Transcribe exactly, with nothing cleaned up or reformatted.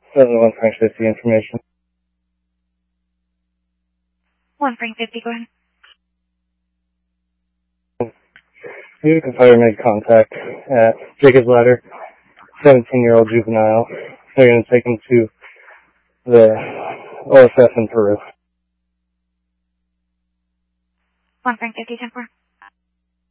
seven one Frank fifty information. one Frank fifty, go ahead. You can fire made contact at Jacob's Ladder, seventeen-year-old juvenile. They're going to take him to the O S F in Peru. one Frank fifty, ten four.